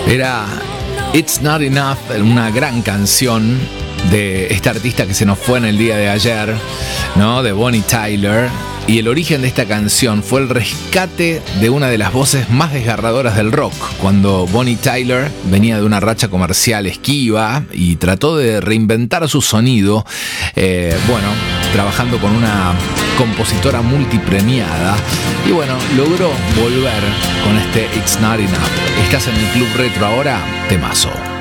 Era It's Not Enough, una gran canción de este artista que se nos fue en el día de ayer, ¿no? De Bonnie Tyler. Y el origen de esta canción fue el rescate de una de las voces más desgarradoras del rock, cuando Bonnie Tyler venía de una racha comercial esquiva y trató de reinventar su sonido, trabajando con una compositora multipremiada, y logró volver con este It's Not Enough. Estás en el Club Retro ahora, temazo.